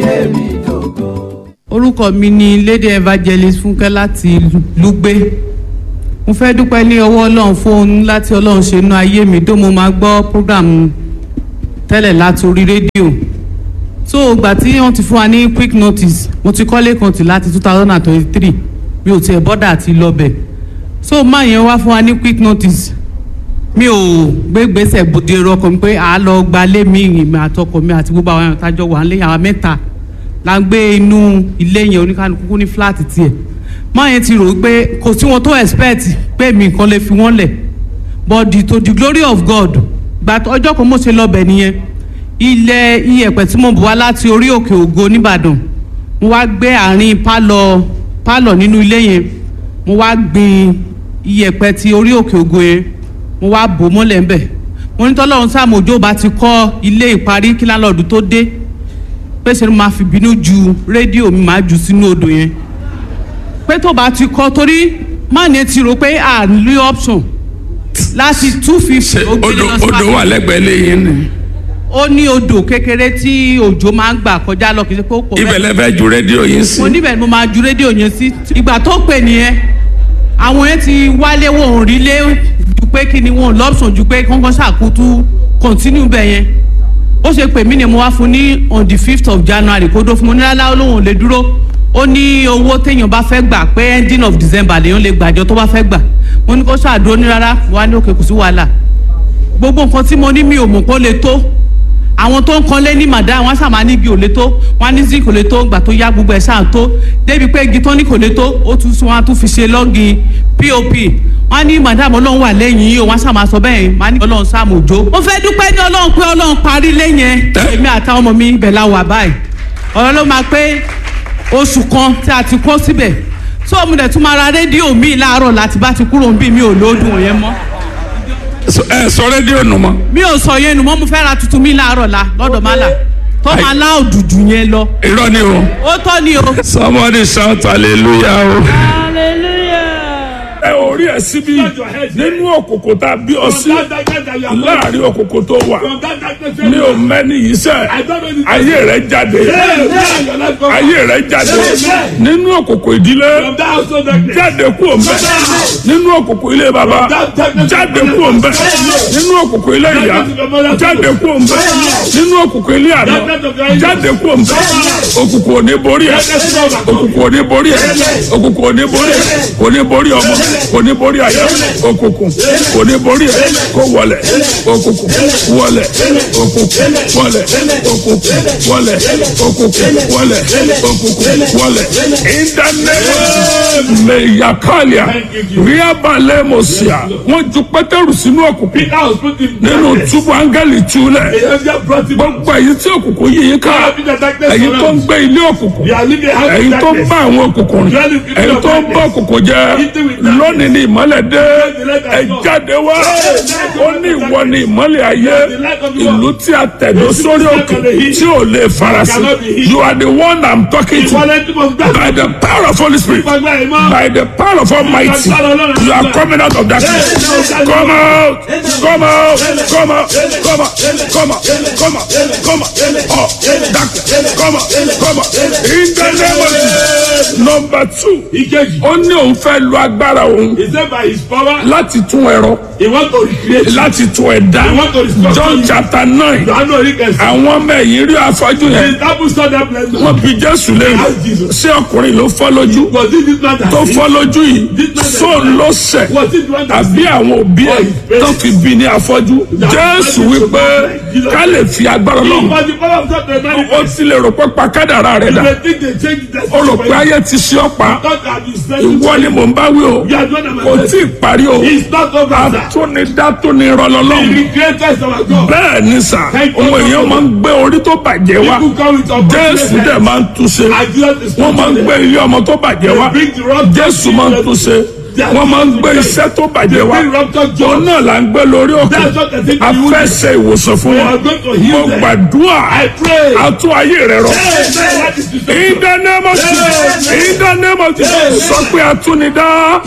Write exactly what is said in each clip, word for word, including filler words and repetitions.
ayé mi dògo. Orúkọ mi ni Lady Evangelist Fúnkẹ́ láti Lugbe. Mo fẹ́ dúpẹ́ ní ọwọ́ Ọlọ́run fún ohun láti Ọlọ́run ṣe inú ayé mi tó mo máa gbọ́ program tẹ́lẹ̀ láti orí rédíò. So ìgbà tí wọ́n ti fún wa ní quick notice, mo ti kọ́lé kan tì láti two thousand twenty-three, mi ò tiẹ̀ bọ́dà àti lọ́bẹ̀. So máa yẹn wá fún wa ní quick notice. Mi ò gbé gbèsè bòde rọkọ mi pé à á lọ gbalé mi ìrìn àtọkọ mi àti gbogbo àwọn àtàjọ wà nílé àwọn mẹ́ta la ń gbé inú ilé yẹn oníkanukú ní fúláàtì tiẹ̀. Máa yẹn ti rò pé kò sí wọn tó expect pé mi nǹkan lè fi wọ́n lẹ̀, but the, to the glory of God gba ọjọ́ kan mo ṣe lọ́bẹ̀ nìyẹn. Ilẹ̀ iyẹ̀pẹ̀ tí mo bù wá láti orí òkè ògo nìbàdàn, mo wá gbé àárín pálọ̀ pálọ̀ nínú ilé yẹn, mo wá gbin iyẹ̀pẹ̀ ti orí òkè ògo yẹn, mo wá bò mọ́lẹ̀ ń bẹ̀. Mo ní tọ́lọ́run sáàmù òjò bá ti kọ́ ilé ìparí kí lálọ́ọ̀dù tó dé pé ṣe ni máa fi bínú ju rédíò mi máa jù sínú odò yẹn. Pé tó bá ti kọ́ torí má ní ti rò pé à ń lé option láti two fifty. odò odò wà lẹ́gbẹ̀ẹ́ lẹ́yìn ni. Ó ní odò kékeré tí òjò máa ń gbà kọjá lọ kì í ṣe pé ó pọ̀ bẹ́ẹ̀. Ibẹ̀ lẹ fẹ́ ju rédíò yín sí. Mo níbẹ̀ ni mo máa ju rédíò yẹn sí. Ìgbà tó pè nìyẹn àwọn yẹn ti wálé wọn ò rí lé ju pé kí ni wọn lọ́pṣọ̀n ju pé kọ́ńkọ́ ṣàkótú continue bẹ̀ yẹn. Ó ṣe pè mí ni mo wá fún ní on the fifth of January kó dó fún mo ní lálá olóhùn lè dúró. Ó ní owó téèyàn bá fẹ́ gbà pé ending of December lèèyàn lè gbàjọ tó bá fẹ́ gbà. Mo ní kó ṣàdúró ní rárá wá ní òkè kò sí wàhálà. Gbogbo nǹkan tí mo ní mi ò mọ̀ kó lè tó. Àwọn tó ń kan lé ní màdá wọn ṣàmà ní igi ò lè tó, wọn ní zinc kò lè tó, gbà tó yá gbogbo ẹ̀ ṣáà tó débi pé igi tó ní kò lè tó ó tún sún wọn tún fi ṣe lọ́ọ̀gì pop. Wọn ní màdàmú Ọlọ́run wà lẹ́yìn yìí o, wọn ṣàmà sọ bẹ́ẹ̀ máa ní Ọlọ́run sáàmù òjò. Mo fẹ́ dúpẹ́ ní Ọlọ́run pé Ọlọ́run parí lẹ́yìn èmi àtàwọn ọmọ mi ibẹ̀ la wà báyìí. Ọ̀rọ̀ ló máa pé oṣù kan tí a ti kó síbẹ̀. Tó mo dẹ̀ tún máa ra rédíò mi láàárọ̀ láti bá ti kúrò níbí mi ò lóòdùn yẹn mọ́. ẹ sọ rédíò nù mọ́. Mi ò sọ yẹn nù mọ́, mo fẹ́ ra tuntun mi láàárọ̀ la lọ́dọ̀ má là tó máa lá òdùdù yẹn lọ. Irọ́ ni o. Ó tọ́ ni o. Somebody shout hallelujah o. Hallelujah. Ẹ orí ẹ síbí nínú òkòkò tá a bí ọ sí láàrin òkòkò tó wà ní o mẹ́ni yìí sẹ́ ayé rẹ jáde ayé rẹ jáde nínú òkòkò ìdílé jáde kú òǹbẹ nínú òkòkò ilé baba jáde kú òǹbẹ nínú òkòkò ilé ìyá jáde kú òǹbẹ nínú òkòkò ilé àná jáde kú òǹbẹ òkòkò òní borí ẹ òkòkò òní borí ẹ òkòkò òní borí ẹ òní borí ọmọ kò ní borí ayé òkùnkùn kò ní borí ẹ kó wọlẹ̀ òkùnkùn wọlẹ̀ òkùnkùn wọlẹ̀ òkùnkùn wọlẹ̀ òkùnkùn wọlẹ̀ òkùnkùn wọlẹ̀ ìdánilẹ́wọ̀ mẹ̀yàkálíà ríabalẹ̀ mọ̀síà wọ́n ju Pétérù sínú òkùnkùn nínú túbú áńgẹ́lì túlẹ̀ gbogbo èyí tí òkùnkùn yìí ká èyí tó ń gbé ilé òkùnkùn èyí tó ń bá àwọn òkùnkùn èyí tó ń bá òkùnkùn jẹ lónìí ní ìmọ́lẹ̀ dé ẹ jáde wá ó ní ìwọ ní ìmọ́lẹ̀ ayé ìlú tí a tẹ̀dó sórí òkè tí ò lè farasin you are the one I'm talking to by the power of Holy Spirit by the power of Almighty you are coming out of darkness come out come out come out come out come out come out come out oh darkness come out come out in the name of Jesus. Number two ó ní òun fẹ́ lu agbára òun láti tún ẹ̀rọ láti tún ẹ̀dá John chapter nine àwọn ọmọ ẹ̀yìn rí afọ́jú yẹn wọ́n bi Jésù lẹ́yìn ṣé ọkùnrin ló fọ́ lójú tó fọ́ lójú yìí sóun ló ṣẹ̀ àbí àwọn òbí ẹ̀ tó fi bí ní afọ́jú Jésù wípé ká lè fi agbára lọ́hùn ó ti lè rò pé pa kádàrá rẹ̀ dà ó rò pé ayé ti ṣe ọ́ pa ìwọ ni mò ń bá wí o kò tí ì parí o àtúnidá tó ní rọlọ́lọ́ bẹ́ẹ̀ ni sà ohun èèyàn máa ń gbé orí tó bàjẹ́ wá Jésù dẹ̀ máa ń túnṣe wọ́n máa ń gbé ilé ọmọ tó bàjẹ́ wá Jésù máa ń túnṣe wọ́n máa ń gbé iṣẹ́ tó bàjẹ́ wá òun náà là ń gbé lórí òkè a fẹ́ ṣe ìwòsàn fún wọn mo gbàdúrà àtún ayé rẹ rọ in the name of Jesus in the name of Jesus sọ pé atúnidá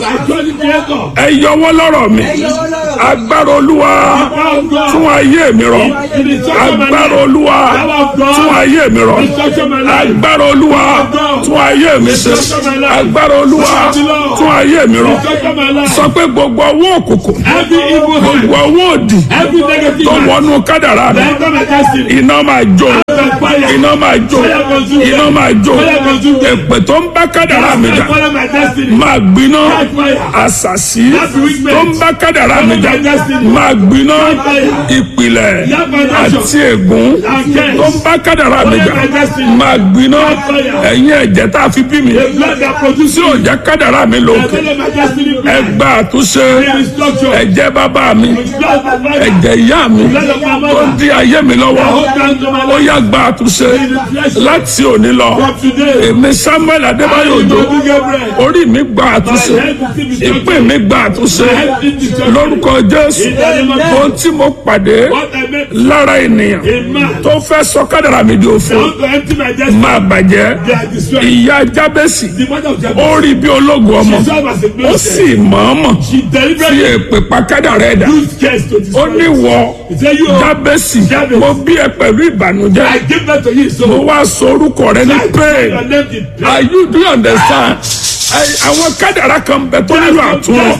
ẹ yọ wọ́n lọ́rọ̀ mi agbára olúwa tún ayé mi rọ agbára olúwa tún ayé mi rọ agbára olúwa tún ayé mi ṣe agbára olúwa tún ayé mi rọ sọ pé gbogbo ọwọ́ òkùnkùn gbogbo ọwọ́ òdì tó wọnú kádàrá mi iná máa jó iná máa jó iná máa jó èpè tó ń bá kádàrá mi jà máa gbiná àṣàṣì tó ń bá kádàrá mi jà máa gbiná ìpìlẹ̀ àti ègún tó ń bá kádàrá mi jà máa gbiná ẹ̀yin ẹ̀jẹ̀ tá a fi bí mi tí ò jẹ́ kádàrá mi lókè ẹ gba àtúnṣe ẹ̀jẹ̀ bàbá mi ẹ̀jẹ̀ ìyá mi tó ń di ayé mi lọ́wọ́ ó yá gba àtúnṣe láti òní lọ èmi Samuel Adébáyọ̀ Òjó orí mi gba àtúnṣe ìpín mi gba àtúnṣe lórúkọ Jésù ohun tí mo pàdé lára ènìyàn tó fẹ́ sọ kádàrá mi di òfo máa bàjẹ́ ìyá Jábẹ́sì ó rí bí ológun ọmọ ó sì mọ̀ọ́mọ̀ fi èpè pa kádàrá ẹ̀dá ó ní wọ Jábẹ́sì mo bí ẹ pẹ̀lú ìbànújẹ́ mo wá sọ orúkọ rẹ ní pain are you do you understand àwọn kádàrá kan bẹ tó nílò àtúnwò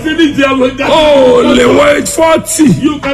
ó lè wọ forty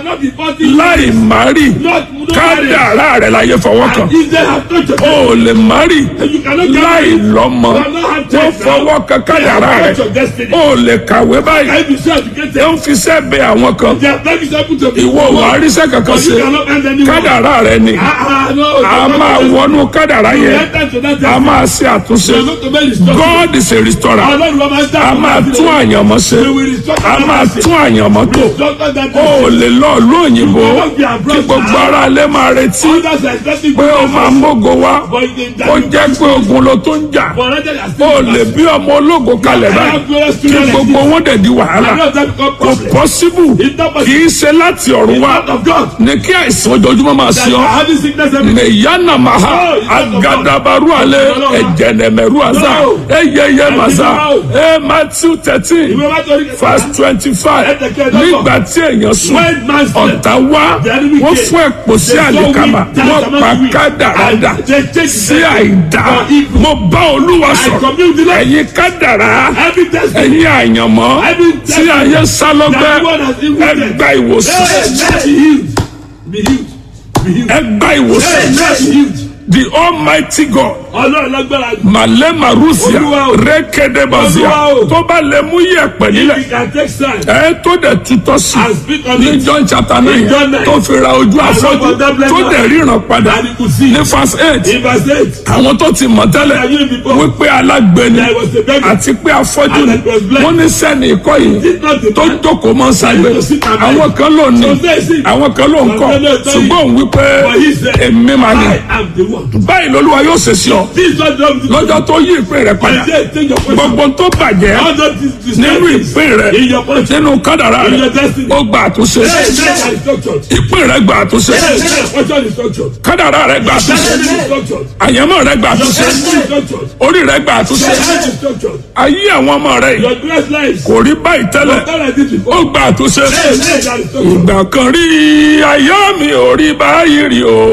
láì márì kádàrá rẹ láyé fọwọ́ kan ó lè márì láì lọ́mọ wọ́n fọwọ́ kan kádàrá rẹ ó lè kàwé báyìí ó ń fi sẹ́ẹ̀bẹ̀ àwọn kan ìwọ wà á ríṣẹ́ kankan ṣe kádàrá rẹ ni a máa wọnú kádàrá yẹn a máa ṣe àtúnṣe God is a restorer a máa tún àyànmọ́ ṣe a máa tún àyànmọ́ tó ó lè lọ lóyìnbó kí gbogbo ara lè máa retí pé ó máa mógo wá ó jẹ́ pé ogun ló tó ń jà ó lè bí ọmọ ológo kalẹ̀ báyìí kí gbogbo wọn dẹ̀ di wàhálà kò pọ́síbù kì í ṣe láti ọ̀run wá ní kí àìsàn ojoojúmọ́ máa ṣe ọ́ mẹ̀yánà máa agadabaru alẹ́ ẹ̀jẹ̀nẹ̀mẹ̀rú àzá ẹ̀yẹyẹ màzá ẹ̀ Matthew thirteen verse twenty-five nígbà tí èèyàn sùn ọ̀tá wá wọ́n fún ẹ̀pọ̀ sí àlìkámà wọ́n pa kádàrá sí àìdá mo bá Olúwa sọ̀rọ̀ ẹ̀yin kádàrá ẹ̀yin àyànmọ́ tí ayé sálọ́gbẹ́ ẹ gba ìwòsàn ẹ gba ìwòsàn. The Almighty God malema rusia rekede bazia tó bá lè mú yẹ̀pẹ̀ nílẹ̀ ẹ tó dẹ̀ tutọ́ sí ní John chapter nine tó fi ra ojú afọ́jú tó dẹ̀ ríran padà ní verse eight àwọn tó ti mọ̀ tẹ́lẹ̀ wípé alágbèéni àti pé afọ́jú ni wọ́n ní sẹ́ni ikọ́ yìí tó jókòó mọ́ ságbé àwọn kan ló ní àwọn kan ló ń kọ́ ṣùgbọ́n wípé èmi máa ní báyìí lọ́lúwa yóò ṣe sí ọ lọ́jọ́ tó yí ìpín rẹ̀ padà gbogbo tó bàjẹ́ nínú ìpín rẹ̀ nínú kádàrá rẹ̀ ó gba àtúnṣe ìpín rẹ̀ gba àtúnṣe kádàrá rẹ̀ gba àtúnṣe àyànmọ́ rẹ̀ gba àtúnṣe orí rẹ̀ gba àtúnṣe ayé àwọn ọmọ rẹ̀ kò rí báyìí tẹ́lẹ̀ ó gba àtúnṣe ìgbà kan rí ayé mi ò rí báyìí rí o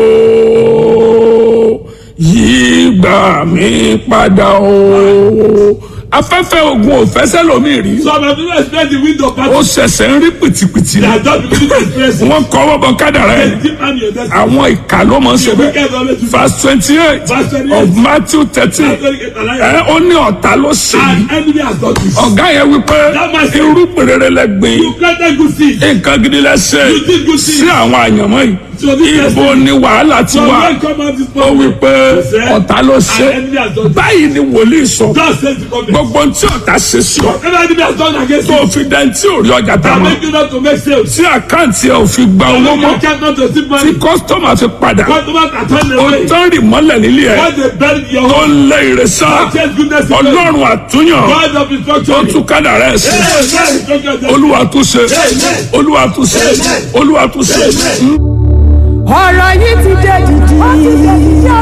yìí gbà mí padà o. afẹ́fẹ́ ogun ò fẹsẹ̀ lómi rí. some of you expect the window party. ó ṣẹ̀ṣẹ̀ ń rí pìtìpìtì. they are just beginning to express. wọ́n kọ́ wọ́bọ̀ kádàrá ẹ̀. àwọn ìka ló mọ̀ ṣe bẹ́ẹ̀. verse twenty eight of Matthew thirteen. ẹ ó ní ọ̀tá ló ṣe yìí. ọ̀gá yẹn wípé irúgbìn rere lẹ gbìn. nǹkan gidi lẹ ṣe sí àwọn àyànmọ́ yìí. So this ibo person- ni wàhálà ti So wá when come out this ó morning, wí pé he said, ọ̀tá ló ṣe "Our enemy has done this." báyìí ni wòlíì sọ God says the government. gbogbo tí ọ̀tá ṣe sí ọ Whatever enemy has done against tó you, fi dẹ́n tí ò rí ọjà tá that mọ́ make you not to make sales. tí àkáǹtì ẹ̀ ò fi gba owó mọ́ You cannot to see tí money. kọ́sítọ́mà fi padà Customers are turning ó away. tán rì mọ́lẹ̀ nílé ẹ̀ When they bury your tó home, ń lé ìrẹsà chase goodness in them. ọlọ́run àtúnyàn God of ó instruction. tún kádà rẹ̀ sí olúwa tún ṣe olúwa tún ṣe olúwa tún ṣe. ọ̀rọ̀ yìí ti dé dìdì.